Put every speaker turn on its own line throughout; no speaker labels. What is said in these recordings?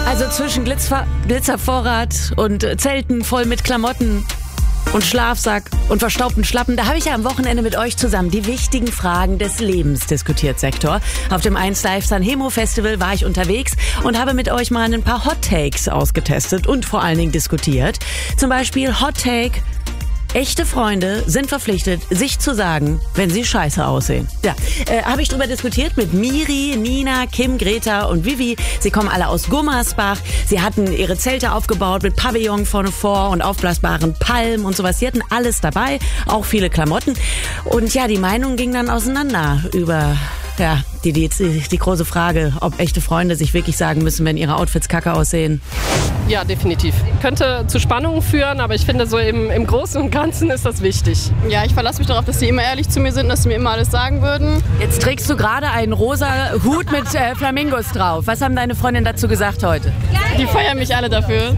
Also zwischen Glitzervorrat und Zelten voll mit Klamotten und Schlafsack und verstaubten Schlappen, da habe ich ja am Wochenende mit euch zusammen die wichtigen Fragen des Lebens diskutiert, Sektor. Auf dem 1Live Sanremo Festival war ich unterwegs und habe mit euch mal ein paar Hot Takes ausgetestet und vor allen Dingen diskutiert. Zum Beispiel Hot Take: Echte Freunde sind verpflichtet, sich zu sagen, wenn sie scheiße aussehen. Ja, habe ich drüber diskutiert mit Miri, Nina, Kim, Greta und Vivi. Sie kommen alle aus Gummersbach. Sie hatten ihre Zelte aufgebaut mit Pavillon vorne vor und aufblasbaren Palmen und sowas. Sie hatten alles dabei, auch viele Klamotten. Und ja, die Meinungen gingen dann auseinander über die große Frage, ob echte Freunde sich wirklich sagen müssen, wenn ihre Outfits kacke aussehen.
Ja, definitiv. Könnte zu Spannungen führen, aber ich finde, so im Großen und Ganzen ist das wichtig.
Ja, ich verlasse mich darauf, dass sie immer ehrlich zu mir sind, dass sie mir immer alles sagen würden.
Jetzt trägst du gerade einen rosa Hut mit Flamingos drauf. Was haben deine Freundinnen dazu gesagt heute?
Die feiern mich alle dafür.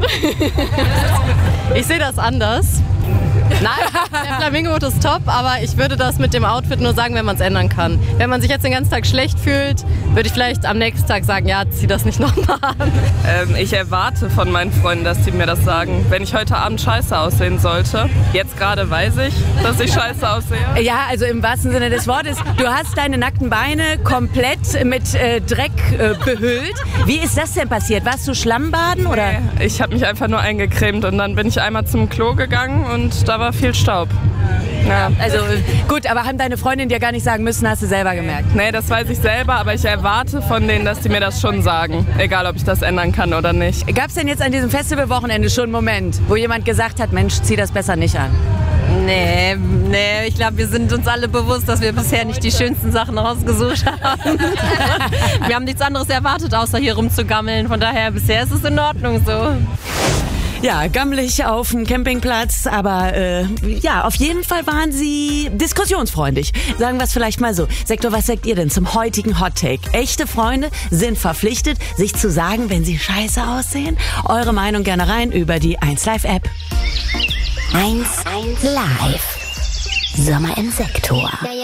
Ich sehe das anders. Nein, der Flamingo-Hut ist top, aber ich würde das mit dem Outfit nur sagen, wenn man es ändern kann. Wenn man sich jetzt den ganzen Tag schlecht fühlt, würde ich vielleicht am nächsten Tag sagen, ja, zieh das nicht nochmal an.
Ich erwarte von meinen Freunden, dass sie mir das sagen. Wenn ich heute Abend scheiße aussehen sollte, jetzt gerade weiß ich, dass ich scheiße aussehe.
Ja, also im wahrsten Sinne des Wortes. Du hast deine nackten Beine komplett mit Dreck behüllt. Wie ist das denn passiert? Warst du Schlammbaden oder?
Nee, ich habe mich einfach nur eingecremt und dann bin ich einmal zum Klo gegangen und da war viel Staub. Ja.
Also gut, aber haben deine Freundinnen dir gar nicht sagen müssen, hast du selber gemerkt?
Nee, das weiß ich selber, aber ich erwarte von denen, dass die mir das schon sagen. Egal, ob ich das ändern kann oder nicht.
Gab es denn jetzt an diesem Festivalwochenende schon einen Moment, wo jemand gesagt hat, Mensch, zieh das besser nicht an?
Nee, ich glaube, wir sind uns alle bewusst, dass wir bisher nicht die schönsten Sachen rausgesucht haben. Wir haben nichts anderes erwartet, außer hier rumzugammeln. Von daher, bisher ist es in Ordnung so.
Ja, gammelig auf dem Campingplatz, aber auf jeden Fall waren sie diskussionsfreundlich. Sagen wir es vielleicht mal so. Sektor, was sagt ihr denn zum heutigen Hot Take? Echte Freunde sind verpflichtet, sich zu sagen, wenn sie scheiße aussehen? Eure Meinung gerne rein über die 1Live App.
1Live. Sommer im Sektor.